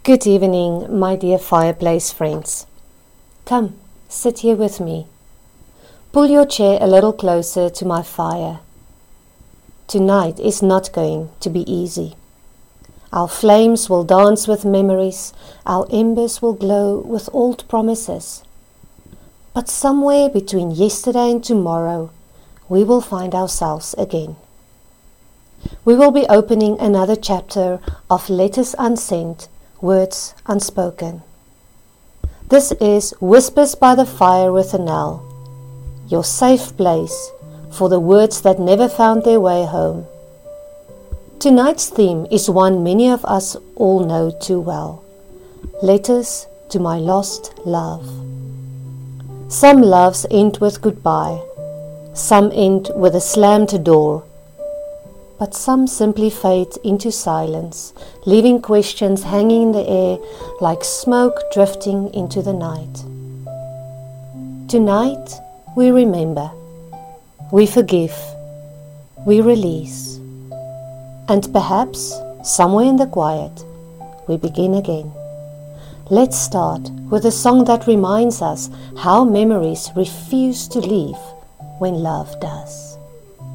Good evening, my dear fireplace friends. Come, sit here with me. Pull your chair a little closer to my fire. Tonight is not going to be easy. Our flames will dance with memories, our embers will glow with old promises. But somewhere between yesterday and tomorrow, we will find ourselves again. We will be opening another chapter of Letters Unsent, Words Unspoken. This is Whispers by the Fire with Annelle, your safe place for the words that never found their way home. Tonight's theme is one many of us all know too well. Letters to my lost love. Some loves end with goodbye, some end with a slammed door, but some simply fade into silence, leaving questions hanging in the air like smoke drifting into the night. Tonight, we remember, we forgive, we release, and perhaps, somewhere in the quiet, we begin again. Let's start with a song that reminds us how memories refuse to leave when love does.